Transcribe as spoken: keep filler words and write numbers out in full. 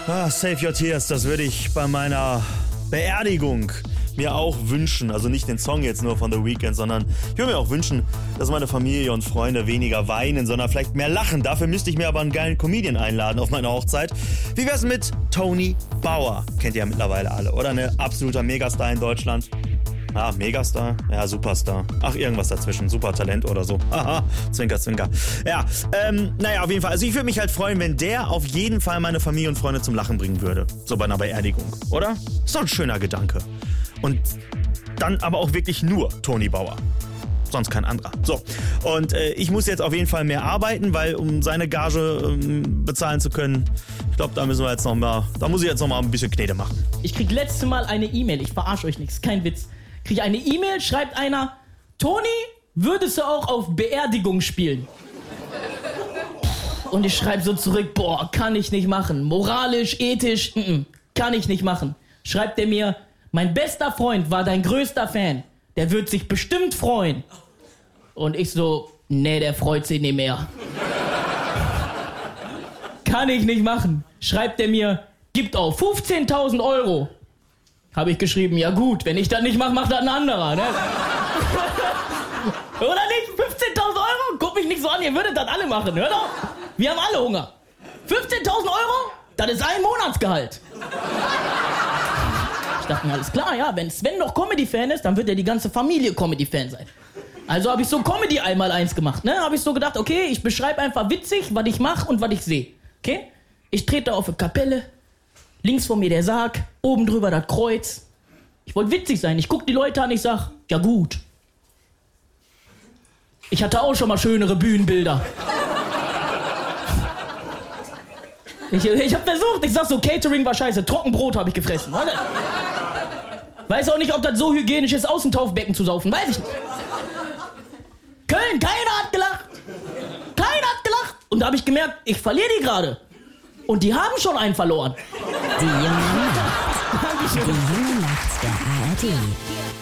Ah, Save Your Tears, das würde ich bei meiner Beerdigung mir auch wünschen. Also nicht den Song jetzt nur von The Weeknd, sondern ich würde mir auch wünschen, dass meine Familie und Freunde weniger weinen, sondern vielleicht mehr lachen. Dafür müsste ich mir aber einen geilen Comedian einladen auf meine Hochzeit. Wie wär's mit Tony Bauer? Kennt ihr ja mittlerweile alle, oder? Ne? Absoluter Megastar in Deutschland. Ah, Megastar? Ja, Superstar. Ach, irgendwas dazwischen. Supertalent oder so. Haha, Zwinker, Zwinker. Ja, ähm, naja, auf jeden Fall. Also ich würde mich halt freuen, wenn der auf jeden Fall meine Familie und Freunde zum Lachen bringen würde. So bei einer Beerdigung, oder? Ist doch ein schöner Gedanke. Und dann aber auch wirklich nur Tony Bauer. Sonst kein anderer. So, und äh, ich muss jetzt auf jeden Fall mehr arbeiten, weil um seine Gage ähm, bezahlen zu können, ich glaube, da müssen wir jetzt noch mal, da muss ich jetzt noch mal ein bisschen Knete machen. Ich krieg letzte Mal eine E-Mail, ich verarsche euch nichts, kein Witz. Krieg eine E-Mail, schreibt einer, Toni, würdest du auch auf Beerdigung spielen? Und ich schreibe so zurück, boah, kann ich nicht machen. Moralisch, ethisch, n-n, kann ich nicht machen. Schreibt er mir, mein bester Freund war dein größter Fan. Der wird sich bestimmt freuen. Und ich so, nee, der freut sich nicht mehr. Kann ich nicht machen. Schreibt er mir, gibt auch fünfzehntausend Euro. Habe ich geschrieben, ja gut, wenn ich das nicht mache, macht das ein anderer, ne? Oder nicht? fünfzehntausend Euro? Guck mich nicht so an, ihr würdet das alle machen, hör doch. Wir haben alle Hunger. fünfzehntausend Euro? Das ist ein Monatsgehalt. Ich dachte mir, alles klar, ja, wenn Sven noch Comedy-Fan ist, dann wird ja die ganze Familie Comedy-Fan sein. Also habe ich so Comedy einmal eins gemacht, ne? Habe ich so gedacht, okay, ich beschreibe einfach witzig, was ich mache und was ich sehe. Okay? Ich trete auf eine Kapelle. Links von mir der Sarg, oben drüber das Kreuz. Ich wollte witzig sein. Ich guck die Leute an, ich sag, ja gut. Ich hatte auch schon mal schönere Bühnenbilder. Ich, ich hab versucht, ich sag so, Catering war scheiße, Trockenbrot habe ich gefressen. Warte. Weiß auch nicht, ob das so hygienisch ist, aus dem Taufbecken zu saufen. Weiß ich nicht. Köln, keiner hat gelacht. Keiner hat gelacht. Und da habe ich gemerkt, ich verliere die gerade. Und die haben schon einen verloren. Die junge Nacht. Die junge Nacht der A R D.